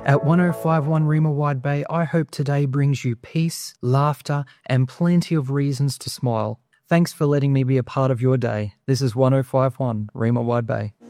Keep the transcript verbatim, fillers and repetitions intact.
At one oh five point one Rima Wide Bay, I hope today brings you peace, laughter, and plenty of reasons to smile. Thanks for letting me be a part of your day. This is one oh five point one Rima Wide Bay.